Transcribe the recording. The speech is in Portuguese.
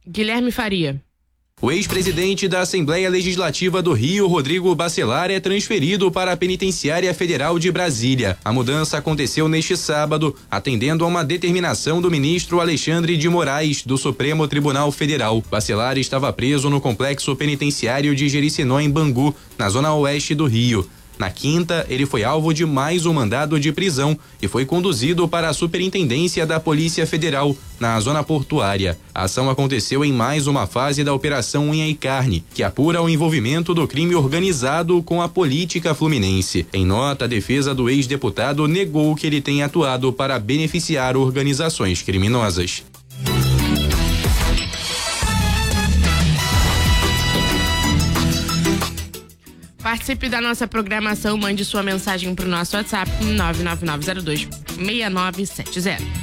Guilherme Faria. O ex-presidente da Assembleia Legislativa do Rio, Rodrigo Bacelar, é transferido para a Penitenciária Federal de Brasília. A mudança aconteceu neste sábado, atendendo a uma determinação do ministro Alexandre de Moraes, do Supremo Tribunal Federal. Bacelar estava preso no complexo penitenciário de Jericinó, em Bangu, na zona oeste do Rio. Na quinta, ele foi alvo de mais um mandado de prisão e foi conduzido para a Superintendência da Polícia Federal, na zona portuária. A ação aconteceu em mais uma fase da Operação Unha e Carne, que apura o envolvimento do crime organizado com a política fluminense. Em nota, a defesa do ex-deputado negou que ele tenha atuado para beneficiar organizações criminosas. Participe da nossa programação, mande sua mensagem para o nosso WhatsApp 99902-6970.